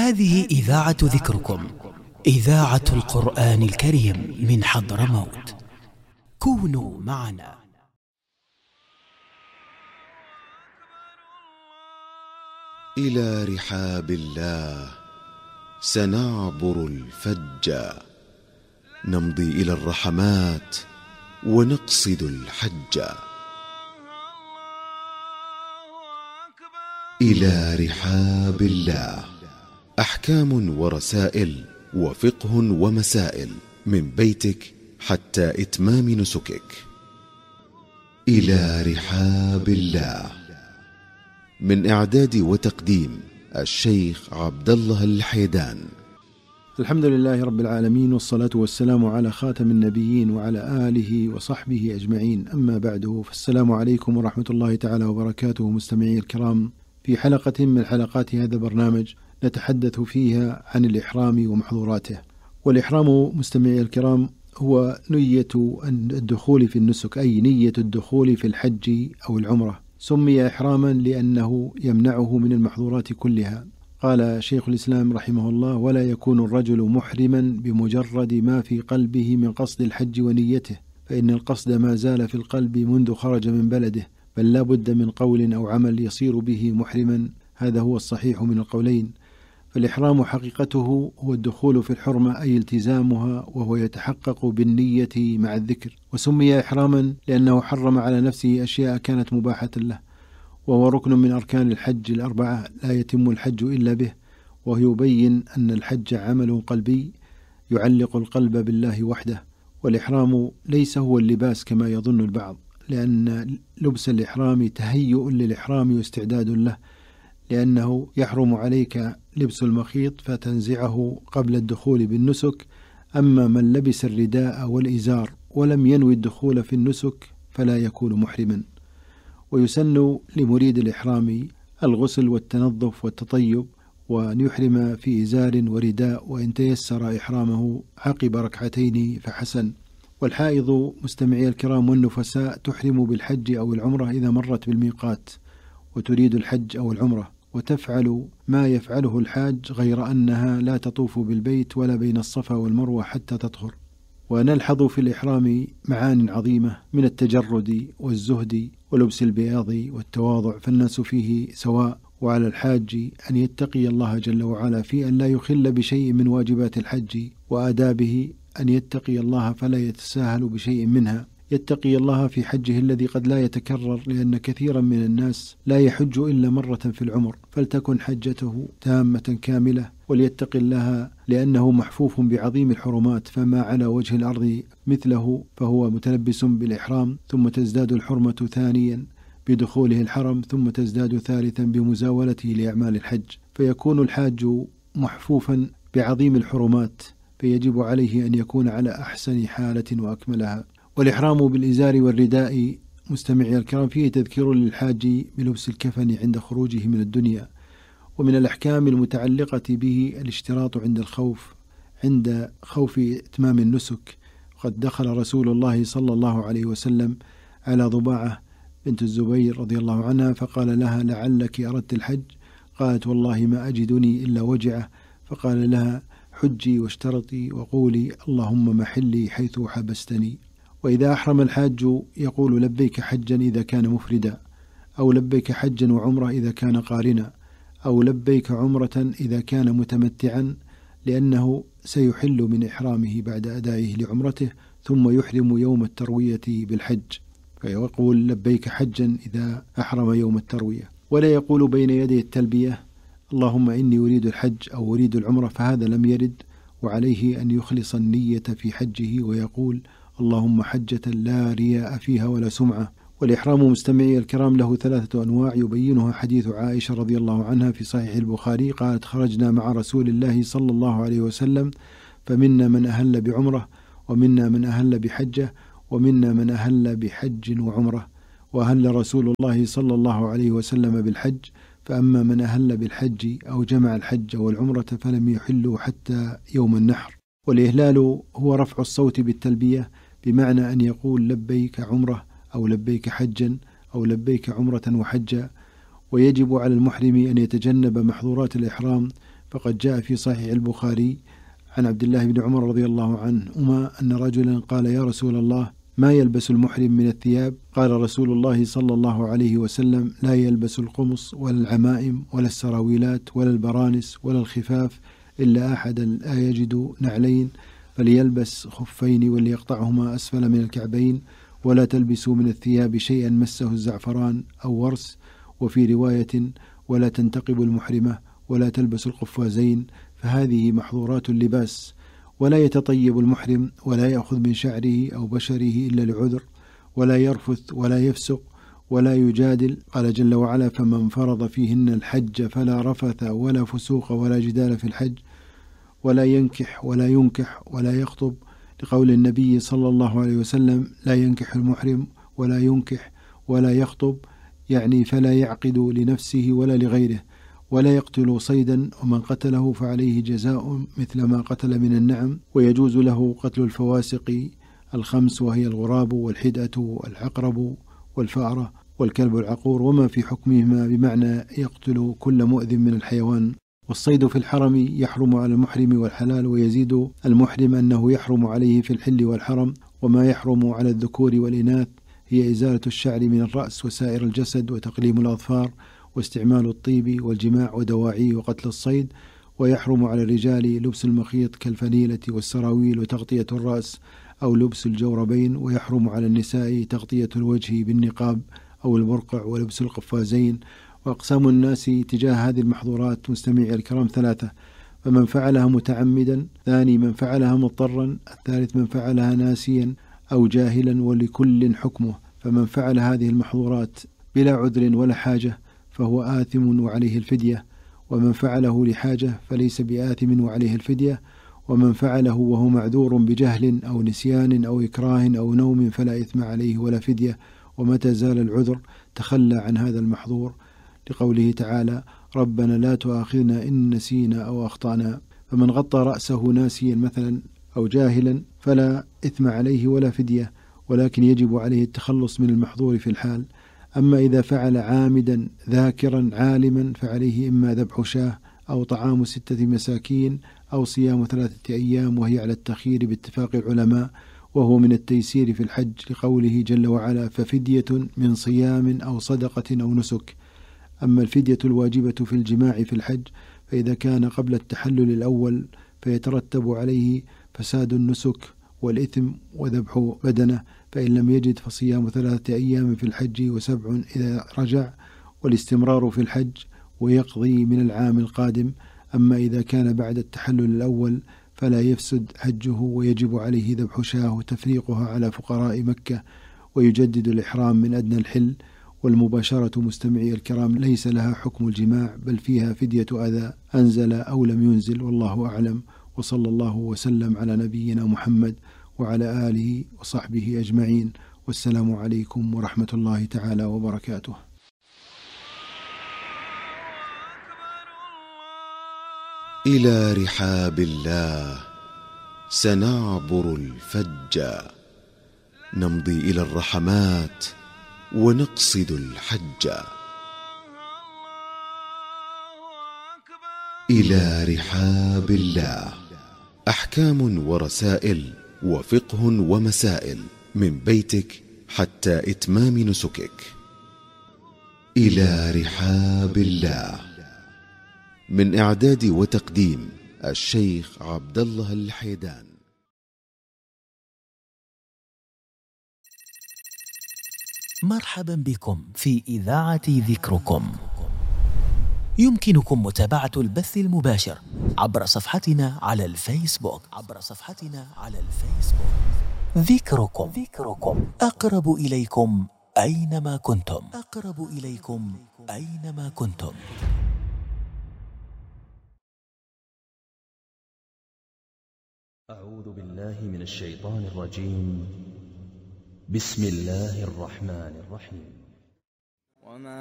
هذه إذاعة ذكركم، إذاعة القرآن الكريم من حضرموت. كونوا معنا. إلى رحاب الله سنعبر الفجا، نمضي إلى الرحمات ونقصد الحجا. إلى رحاب الله، أحكام ورسائل وفقه ومسائل من بيتك حتى إتمام نسكك. إلى رحاب الله، من إعداد وتقديم الشيخ عبد الله الحيدان. الحمد لله رب العالمين، والصلاة والسلام على خاتم النبيين وعلى آله وصحبه أجمعين، أما بعد، فالسلام عليكم ورحمة الله تعالى وبركاته. مستمعي الكرام، في حلقة من حلقات هذا البرنامج نتحدث فيها عن الإحرام ومحظوراته. والإحرام مستمعي الكرام هو نية الدخول في النسك، أي نية الدخول في الحج أو العمرة. سمي إحراما لأنه يمنعه من المحظورات كلها. قال شيخ الإسلام رحمه الله: ولا يكون الرجل محرما بمجرد ما في قلبه من قصد الحج ونيته، فإن القصد ما زال في القلب منذ خرج من بلده، بل لا بد من قول أو عمل يصير به محرما. هذا هو الصحيح من القولين. فالإحرام حقيقته هو الدخول في الحرمة، أي التزامها، وهو يتحقق بالنية مع الذكر. وسمي إحراما لأنه حرم على نفسه أشياء كانت مباحة له، وهو ركن من أركان الحج الأربعة، لا يتم الحج إلا به. ويبين أن الحج عمل قلبي يعلق القلب بالله وحده. والإحرام ليس هو اللباس كما يظن البعض، لأن لبس الإحرام تهيؤ للإحرام واستعداد له، لأنه يحرم عليك لبس المخيط فتنزعه قبل الدخول بالنسك. أما من لبس الرداء والإزار ولم ينوي الدخول في النسك فلا يكون محرما. ويسن لمريد الإحرام الغسل والتنظف والتطيب، وأن يحرم في إزار ورداء، وإن تيسر إحرامه عقب ركعتين فحسن. والحائض مستمعي الكرام والنفساء تحرم بالحج أو العمرة إذا مرت بالميقات وتريد الحج أو العمرة، وتفعل ما يفعله الحاج، غير أنها لا تطوف بالبيت ولا بين الصفا والمروة حتى تطهر. ونلحظ في الإحرام معان عظيمة من التجرد والزهد ولبس البياض والتواضع، فالناس فيه سواء. وعلى الحاج أن يتقي الله جل وعلا في أن لا يخل بشيء من واجبات الحج وآدابه، أن يتقي الله فلا يتساهل بشيء منها. يتقي الله في حجه الذي قد لا يتكرر، لأن كثيرا من الناس لا يحج إلا مرة في العمر، فلتكن حجته تامة كاملة. وليتقي الله لأنه محفوف بعظيم الحرمات، فما على وجه الأرض مثله فهو متلبس بالإحرام، ثم تزداد الحرمة ثانيا بدخوله الحرم، ثم تزداد ثالثا بمزاولته لأعمال الحج، فيكون الحاج محفوفا بعظيم الحرمات، فيجب عليه أن يكون على أحسن حالة وأكملها. والإحرام بالإزار والرداء مستمعي الكرام فيه تذكير للحاج بلبس الكفن عند خروجه من الدنيا. ومن الأحكام المتعلقة به الاشتراط عند الخوف، عند خوف إتمام النسك. قد دخل رسول الله صلى الله عليه وسلم على ضباعة بنت الزبير رضي الله عنها، فقال لها: لعلك أردت الحج؟ قالت: والله ما أجدني إلا وجعه. فقال لها: حجي واشترطي وقولي اللهم محلي حيث حبستني. وإذا أحرم الحاج يقول لبيك حجا إذا كان مفردا، أو لبيك حجا وعمرة إذا كان قارنا، أو لبيك عمرة إذا كان متمتعا، لأنه سيحل من إحرامه بعد أدائه لعمرته، ثم يحرم يوم التروية بالحج، فيقول لبيك حجا إذا أحرم يوم التروية. ولا يقول بين يدي التلبية اللهم إني أريد الحج أو أريد العمرة، فهذا لم يرد. وعليه أن يخلص النية في حجه ويقول اللهم حجة لا رياء فيها ولا سمعة. والإحرام مستمعي الكرام له 3 أنواع يبينها حديث عائشة رضي الله عنها في صحيح البخاري، قالت: خرجنا مع رسول الله صلى الله عليه وسلم، فمنا من أهل بعمرة، ومنا من أهل بحجة، ومنا من أهل بحج وعمرة. وأهل رسول الله صلى الله عليه وسلم بالحج، فأما من أهل بالحج أو جمع الحج والعمرة فلم يحلوا حتى يوم النحر. والإهلال هو رفع الصوت بالتلبية، بمعنى أن يقول لبيك عمرة أو لبيك حجا أو لبيك عمرة وحجا. ويجب على المحرم أن يتجنب محظورات الإحرام، فقد جاء في صحيح البخاري عن عبد الله بن عمر رضي الله عنهما أن رجلا قال: يا رسول الله، ما يلبس المحرم من الثياب؟ قال رسول الله صلى الله عليه وسلم: لا يلبس القمص ولا العمائم ولا السراويلات ولا البرانس ولا الخفاف إلا أحدا لا يجد نعلين فليلبس خفين وليقطعهما أسفل من الكعبين، ولا تلبسوا من الثياب شيئا مسه الزعفران أو ورس. وفي رواية: ولا تنتقب المحرمة ولا تلبس القفازين، فهذه محظورات اللباس. ولا يتطيب المحرم ولا يأخذ من شعره أو بشره إلا لعذر، ولا يرفث ولا يفسق ولا يجادل. قال جل وعلا: فمن فرض فيهن الحج فلا رفث ولا فسوق ولا جدال في الحج. ولا ينكح ولا ينكح ولا يخطب، لقول النبي صلى الله عليه وسلم: لا ينكح المحرم ولا ينكح ولا يخطب، يعني فلا يعقد لنفسه ولا لغيره. ولا يقتل صيدا، ومن قتله فعليه جزاء مثل ما قتل من النعم. ويجوز له قتل الفواسق الخمس، وهي الغراب والحدأة والعقرب والفأرة والكلب العقور، وما في حكمهما بمعنى يقتل كل مؤذ من الحيوان. والصيد في الحرم يحرم على المحرم والحلال، ويزيد المحرم أنه يحرم عليه في الحل والحرم. وما يحرم على الذكور والإناث هي إزالة الشعر من الرأس وسائر الجسد، وتقليم الأظفار، واستعمال الطيب والجماع ودواعيه، وقتل الصيد. ويحرم على الرجال لبس المخيط كالفنيلة والسراويل وتغطية الرأس أو لبس الجوربين. ويحرم على النساء تغطية الوجه بالنقاب أو البرقع ولبس القفازين. وأقسام الناس تجاه هذه المحظورات مستمعي الكرام ثلاثة: فمن فعلها متعمدا، ثاني من فعلها مضطرا، الثالث من فعلها ناسيا أو جاهلا، ولكل حكمه. فمن فعل هذه المحظورات بلا عذر ولا حاجة فهو آثم وعليه الفدية، ومن فعله لحاجة فليس بآثم وعليه الفدية، ومن فعله وهو معذور بجهل أو نسيان أو إكراه أو نوم فلا إثم عليه ولا فدية. ومتى زال العذر تخلى عن هذا المحظور، لقوله تعالى: ربنا لا تؤاخذنا إن نسينا أو أخطأنا. فمن غطى رأسه ناسيا مثلا أو جاهلا فلا إثم عليه ولا فدية، ولكن يجب عليه التخلص من المحظور في الحال. أما إذا فعل عامدا ذاكرا عالما فعليه إما ذبح شاه أو طعام 6 مساكين أو صيام 3 أيام، وهي على التخيير باتفاق العلماء، وهو من التيسير في الحج، لقوله جل وعلا: ففدية من صيام أو صدقة أو نسك. أما الفدية الواجبة في الجماع في الحج فإذا كان قبل التحلل الأول فيترتب عليه فساد النسك والإثم وذبح بدنه، فإن لم يجد فصيام 3 أيام في الحج و7 إذا رجع، والاستمرار في الحج ويقضي من العام القادم. أما إذا كان بعد التحلل الأول فلا يفسد حجه، ويجب عليه ذبح شاه وتفريقها على فقراء مكة، ويجدد الإحرام من أدنى الحل. والمباشرة مستمعي الكرام ليس لها حكم الجماع، بل فيها فدية أذى أنزل أو لم ينزل، والله أعلم. وصلى الله وسلم على نبينا محمد وعلى آله وصحبه أجمعين، والسلام عليكم ورحمة الله تعالى وبركاته. إلى رحاب الله سنعبر الفج، نمضي إلى الرحمات ونقصد الحج. إلى رحاب الله، أحكام ورسائل وفقه ومسائل من بيتك حتى إتمام نسكك. إلى رحاب الله، من إعداد وتقديم الشيخ عبد الله الحيدان. مرحبا بكم في إذاعة ذكركم. يمكنكم متابعة البث المباشر عبر صفحتنا على الفيسبوك. ذكركم أقرب إليكم أينما كنتم. أعوذ بالله من الشيطان الرجيم. بسم الله الرحمن الرحيم.